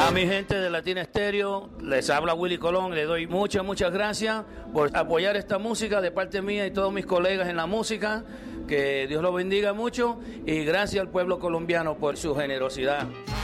A mi gente de Latina Estéreo, les habla Willy Colón, le doy muchas gracias por apoyar esta música de parte mía y todos mis colegas en la música, que Dios los bendiga mucho y gracias al pueblo colombiano por su generosidad.